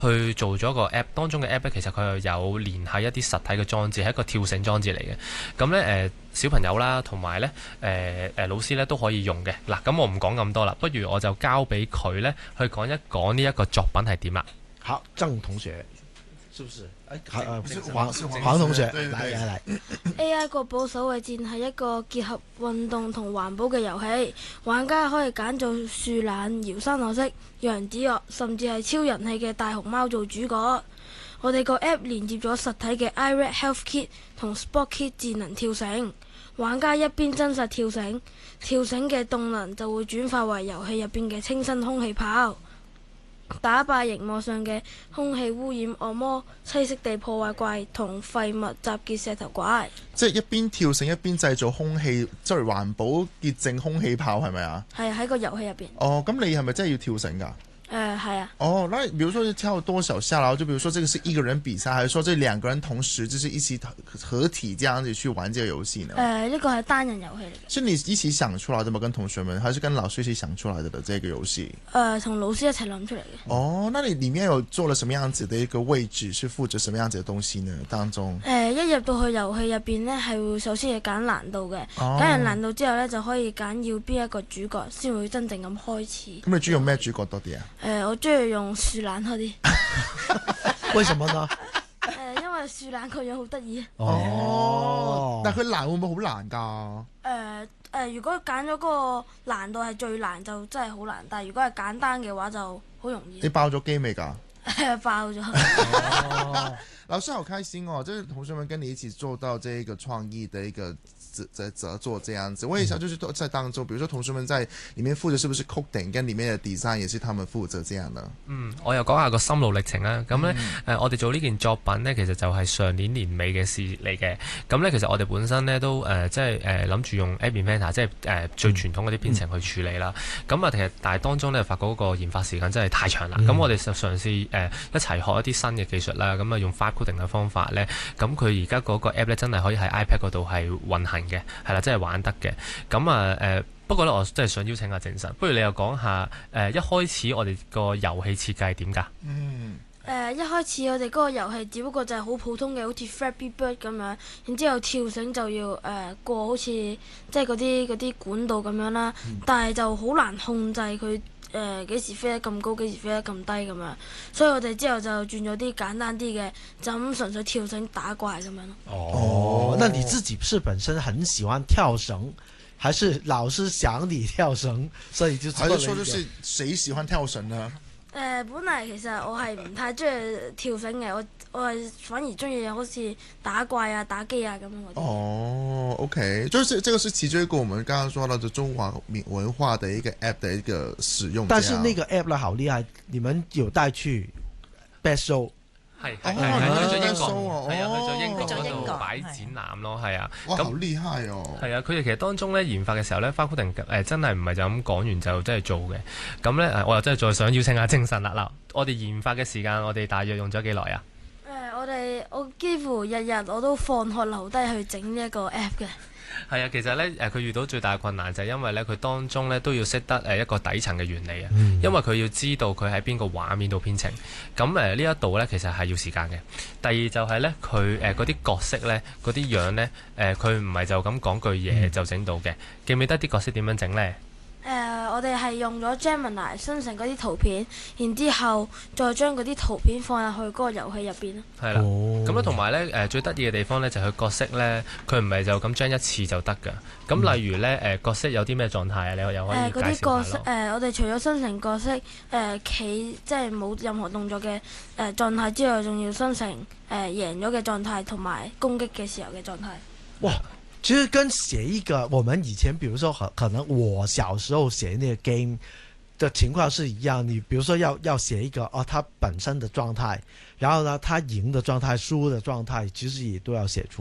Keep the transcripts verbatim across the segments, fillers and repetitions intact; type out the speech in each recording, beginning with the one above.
去做咗個 app， 當中嘅 app 咧，其實佢有連繫一啲實體嘅裝置，係一個跳繩裝置嚟嘅。咁咧誒小朋友啦，同埋咧誒誒老師咧都可以用嘅。嗱，咁我唔講咁多啦，不如我就交俾佢咧去講一講呢一個作品係點啦。 好，鄭同學，是不是？誒，好，誒， 是黃是黃黃同學， 對對對來來來。 A I 國寶守衛戰係一個結合運動同環保嘅遊戲，玩家可以揀做樹懶、搖山可式、楊子樂，甚至係超人氣嘅大熊貓做主角。我哋個 app 連接咗實體嘅 iRed Health Kit 同 Sport Kit 智能跳繩，玩家一邊真實跳繩，跳繩嘅動能就會轉化為遊戲入邊嘅清新空氣炮，打敗熒幕上嘅空氣污染惡魔，棲息地破壞怪同廢物集結石頭怪。 即係一邊跳繩一邊製造空氣，即係環保潔淨空氣炮係咪啊？ 係喺個遊戲入邊。 哦，咁你係咪真係要跳繩㗎？ 誒係啊。 哦，那比如說要跳多少下，然後就比如說這個是一個人比賽，還是說這兩個人同時就是一起合體這樣子去玩這個遊戲呢？ 誒呢個係單人遊戲嚟嘅。 是你一起想出來的嗎？跟同學們，還是跟老師一起想出來的的這個遊戲？ 誒同老師一齊諗出嚟嘅。 哦，那你裡面有做了什麼樣子的一個位置，是負責什麼樣子的東西呢？當中？ 誒一入到去遊戲入邊呢，係會首先係揀難度嘅，揀完難度之後呢，就可以揀要邊一個主角先會真正咁開始。 咁你中意用咩主角多啲啊？ 誒我中意用樹懶多啲。 為什麼呢？ 誒因為樹懶個樣好得意。 哦，但係佢難會唔會好難㗎？ 誒誒，如果揀咗嗰個難度係最難，就真係好難；但係如果係簡單嘅話，就好容易。 你爆咗機未㗎？ 爆咗。 哦，老師好開心哦！就是同學們跟你一起做到這一個創意的一個在合作這樣子。問一下，就是在當中，比如說同學們在裡面負責，是不是 coding 跟裡面的 design 也是他們負責這樣呢？ 嗯，我又講下個心路歷程啦。咁呢，誒、嗯呃，我哋做呢件作品呢，其實就係上年年尾嘅事嚟嘅。咁呢，其實我哋本身呢都誒、呃，即係誒諗住用 App Inventor，即係誒、呃、最傳統嗰啲編程去處理啦。咁啊、嗯，其實但係當中呢，發覺嗰個研發時間真係太長啦。咁、嗯、我哋就嘗試誒、呃、一齊學一啲新嘅技術啦。咁啊，用 vibe coding 嘅方法呢，咁佢而家嗰個 app 呢，真係可以喺 iPad 嗰度係運行嘅，係啦，即係玩得嘅。咁啊誒，不過呢，我真係想邀請阿鄭生，不如你又講下誒、呃、一開始我哋個遊戲設計係點㗎？ 嗯。 誒、呃、一開始我哋嗰個遊戲只不過就係好普通嘅，好似 Flappy Bird 咁樣，然之後跳繩就要誒、呃、過好似即係嗰啲嗰啲管道咁樣啦，嗯、但係就好難控制佢誒幾時飛得咁高，幾時飛得咁低咁樣，所以我哋之後就轉咗啲簡單啲嘅，就咁純粹跳繩打怪咁樣咯。 哦，那你自己是本身很喜歡跳繩，還是老師想你跳繩，所以就做了一個？ 還是說就是誰喜歡跳繩呢？ 誒、呃，本嚟其實我係唔太中意跳繩嘅，我我係反而中意好似打怪啊、打機啊咁樣嗰啲。 哦，OK，就是這個是其中一個我們剛剛說到的中華文化的一個 app 的一個使用。 但是那個 app 呢，好厲害，你們有帶去 Best Show。 係係係去咗英國，係啊去咗英國嗰度擺展覽咯，係啊。 哇，好厲害哦！ 係啊，佢哋其實當中咧研發嘅時候咧，vibe coding誒真係唔係就咁講完就真係做嘅。咁咧誒，我又真係再想邀請下精神啦。嗱，我哋研發嘅時間，我哋大約用咗幾耐啊？ 誒、呃，我哋我幾乎日日我都放學留低去整呢一個 app 嘅。 係啊，其實咧誒，佢遇到最大嘅困難就係因為咧，佢當中咧都要識得誒一個底層嘅原理啊，嗯、因為佢要知道佢喺邊個畫面度編程。咁誒呢一度咧，其實係要時間嘅。第二就係咧，佢誒嗰啲角色咧，嗰啲樣咧，誒佢唔係就咁講句嘢就整到嘅。嗯、記唔記得啲角色點樣整咧？ 誒、呃，我哋係用咗 Gemini 生成嗰啲圖片，然之後再將嗰啲圖片放入去嗰個遊戲入邊咯。 係啦，咁咧同埋咧誒最得意嘅地方咧就係佢角色咧，佢唔係就咁將一次就得㗎。咁、嗯、例如咧誒、呃、角色有啲咩狀態啊？你又可以介紹下咯。誒嗰啲角色誒、 呃，我哋除咗生成角色誒企，即係冇任何動作嘅誒、呃、狀態之外，仲要生成誒、呃、贏咗嘅狀態同埋攻擊嘅時候嘅狀態。 哇！其實跟寫一個，我們以前，比如說可可能我小時候寫那個 game 的情況是一樣。你比如說要要寫一個哦，它本身的狀態，然後呢，它贏的狀態、輸的狀態，其實也都要寫出來。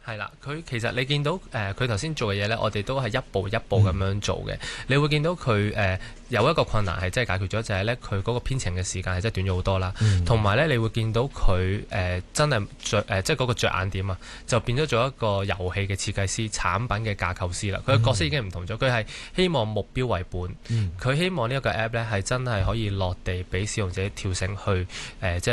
係啦，佢其實你見到誒佢頭先做嘅嘢呢，我哋都係一步一步咁樣做嘅。嗯、你會見到佢誒、呃、有一個困難係真係解決咗，就係呢，佢嗰個編程嘅時間係真係短咗好多啦。同埋、嗯、呢，你會見到佢誒、呃、真係着誒即係嗰個着眼點啊，就變咗做一個遊戲嘅設計師、產品嘅架構師啦。佢嘅角色已經唔同咗，佢係希望目標為本。佢、嗯、希望呢一個 app 呢係真係可以落地俾使用者跳繩去誒、呃、即係。